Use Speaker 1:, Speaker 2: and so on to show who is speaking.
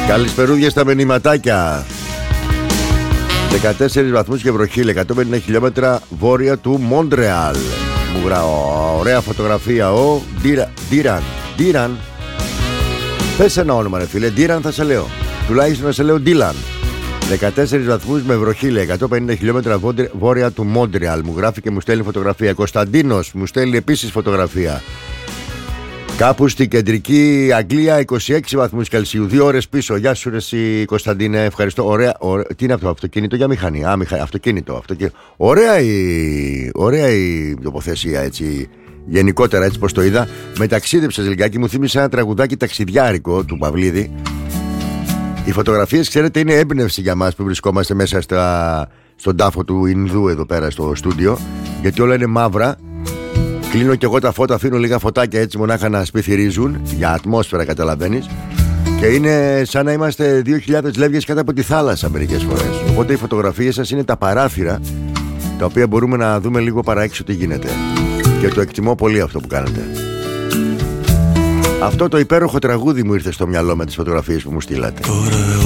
Speaker 1: Καλησπερούδια στα μηνυματάκια. 14 βαθμούς και βροχή, 150 χιλιόμετρα βόρεια του Μόντρεαλ. Ωραία φωτογραφία. Ο Ντίραν. Πες ένα όνομα, ρε φίλε. Ντίραν θα σε λέω. Τουλάχιστον να σε λέω Ντίλαν. 14 βαθμούς με βροχή, 150 χιλιόμετρα βόρεια του Μόντρεαλ. Μου γράφει και μου στέλνει φωτογραφία. Κωνσταντίνος μου στέλνει επίσης φωτογραφία. Κάπου στην κεντρική Αγγλία, 26 βαθμούς Κελσίου, 2 ώρες πίσω. Γεια σου, ρε εσύ, Κωνσταντίνε, ευχαριστώ. Ωραία. Τι είναι αυτό, αυτοκίνητο για μηχανή? Αυτοκίνητο. Ωραία η τοποθεσία, έτσι. Γενικότερα, έτσι πως το είδα. Με ταξίδεψες λιγάκι, μου θύμισε ένα τραγουδάκι ταξιδιάρικο του Παυλίδη. Οι φωτογραφίες, ξέρετε, είναι έμπνευση για μας που βρισκόμαστε μέσα στον τάφο του Ινδού εδώ πέρα στο στούντιο. Γιατί όλα είναι μαύρα. Κλείνω και εγώ τα φώτα, αφήνω λίγα φωτάκια έτσι μονάχα να σπιθυρίζουν. Για ατμόσφαιρα, καταλαβαίνεις. Και είναι σαν να είμαστε 2.000 λεύγες κάτω από τη θάλασσα μερικές φορές. Οπότε οι φωτογραφίες σας είναι τα παράθυρα, τα οποία μπορούμε να δούμε λίγο παραέξω τι γίνεται. Και το εκτιμώ πολύ αυτό που κάνετε. Αυτό το υπέροχο τραγούδι μου ήρθε στο μυαλό με τις φωτογραφίες που μου στείλατε.